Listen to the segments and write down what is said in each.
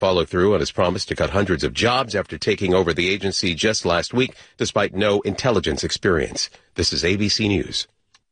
follow through on his promise to cut hundreds of jobs after taking over the agency just last week, despite no intelligence experience. This is ABC News.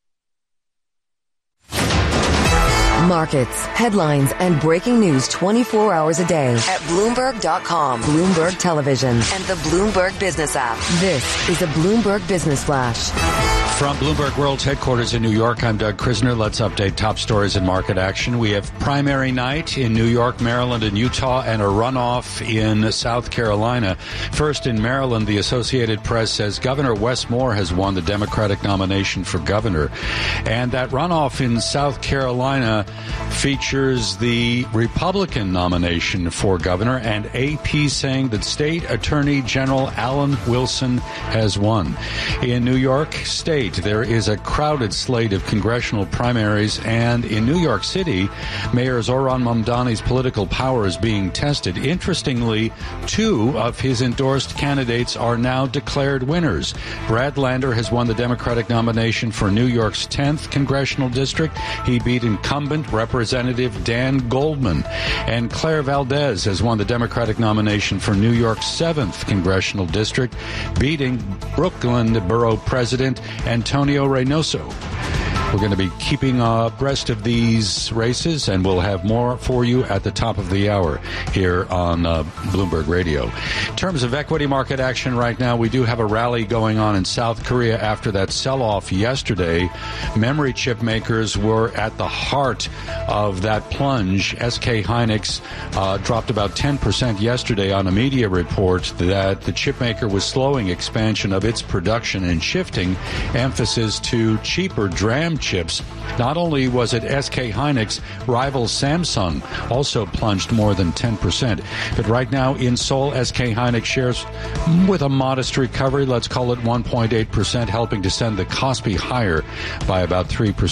Markets, headlines, and breaking news 24 hours a day at Bloomberg.com, Bloomberg Television, and the Bloomberg Business app. This is a Bloomberg Business Flash. From Bloomberg World's headquarters in New York, I'm Doug Krisner. Let's update top stories in market action. We have primary night in New York, Maryland, and Utah, and a runoff in South Carolina. First, in Maryland, the Associated Press says Governor Wes Moore has won the Democratic nomination for governor. And that runoff in South Carolina features the Republican nomination for governor, and AP saying that State Attorney General Alan Wilson has won. In New York State, there is a crowded slate of congressional primaries, and in New York City, Mayor Zohran Mamdani's political power is being tested. Interestingly, two of his endorsed candidates are now declared winners. Brad Lander has won the Democratic nomination for New York's 10th congressional district. He beat incumbent Representative Dan Goldman. And Claire Valdez has won the Democratic nomination for New York's 7th congressional district, beating Brooklyn Borough President Antonio Reynoso. We're going to be keeping abreast of these races, and we'll have more for you at the top of the hour here on Bloomberg Radio. In terms of equity market action right now, we do have a rally going on in South Korea after that sell-off yesterday. Memory chip makers were at the heart of that plunge. SK Hynix dropped about 10% yesterday on a media report that the chip maker was slowing expansion of its production and shifting emphasis to cheaper DRAM chips. Not only was it SK Hynix, rival Samsung also plunged more than 10%. But right now in Seoul, SK Hynix shares with a modest recovery, let's call it 1.8%, helping to send the Kospi higher by about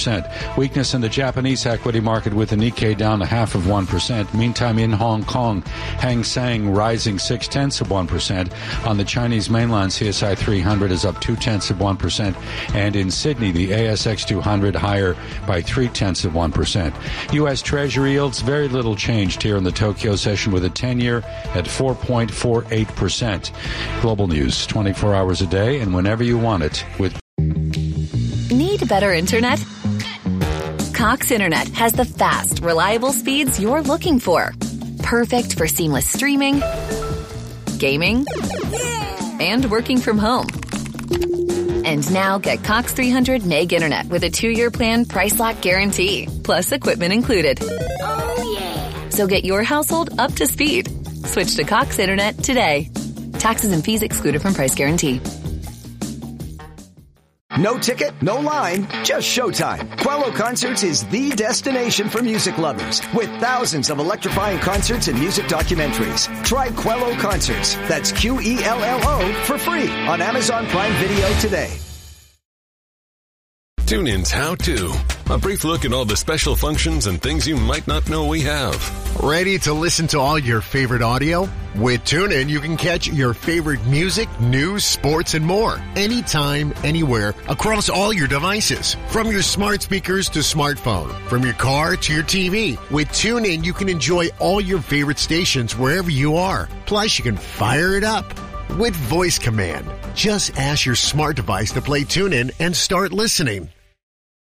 3%. Weakness in the Japanese equity market with the Nikkei down 0.5%. Meantime, in Hong Kong, Hang Seng rising 0.6%. On the Chinese mainland, CSI 300 is up 0.2%. And in Sydney, the ASX 200 higher by 0.3%. U.S. Treasury yields very little changed here in the Tokyo session with a 10-year at 4.48%. Global news 24 hours a day and whenever you want it. With Need better internet? Cox Internet has the fast, reliable speeds you're looking for. Perfect for seamless streaming, gaming, and working from home. And now get Cox 300 meg internet with a 2-year plan, price lock guarantee, plus equipment included. Oh, yeah. So get your household up to speed. Switch to Cox Internet today. Taxes and fees excluded from price guarantee. No ticket, no line, just showtime. Quello Concerts is the destination for music lovers with thousands of electrifying concerts and music documentaries. Try Quello Concerts. That's QELLO for free on Amazon Prime Video today. TuneIn's How To. A brief look at all the special functions and things you might not know we have. Ready to listen to all your favorite audio? With TuneIn, you can catch your favorite music, news, sports, and more. Anytime, anywhere, across all your devices. From your smart speakers to smartphone. From your car to your TV. With TuneIn, you can enjoy all your favorite stations wherever you are. Plus, you can fire it up with voice command. Just ask your smart device to play TuneIn and start listening.